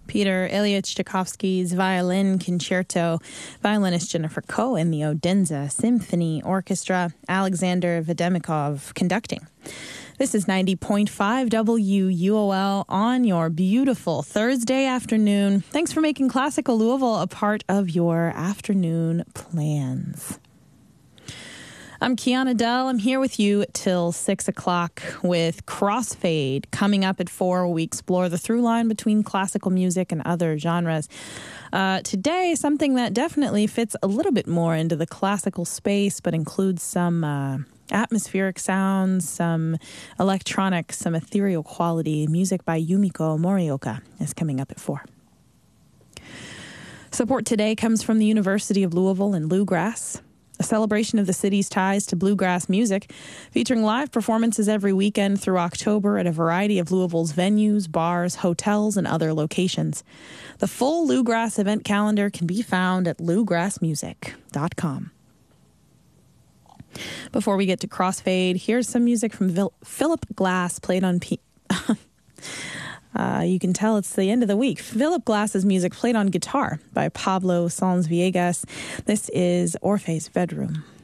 Peter Ilyich Tchaikovsky's Violin Concerto, violinist Jennifer Koh in the Odense Symphony Orchestra, Alexander Vedemikov conducting. This is 90.5 WUOL on your beautiful Thursday afternoon. Thanks for making Classical Louisville a part of your afternoon plans. I'm Kiana Dell. I'm here with you till 6 o'clock with Crossfade. Coming up at 4, we explore the through line between classical music and other genres. Today, something that definitely fits a little bit more into the classical space, but includes some atmospheric sounds, some electronic, some ethereal quality. Music by Yumiko Morioka is coming up at 4. Support today comes from the University of Louisville and Bluegrass, a celebration of the city's ties to bluegrass music, featuring live performances every weekend through October at a variety of Louisville's venues, bars, hotels, and other locations. The full Bluegrass event calendar can be found at bluegrassmusic.com. Before we get to Crossfade, here's some music from Philip Glass played on you can tell it's the end of the week. Philip Glass's music played on guitar by Pablo Sanz Villegas. This is Orphe's Bedroom.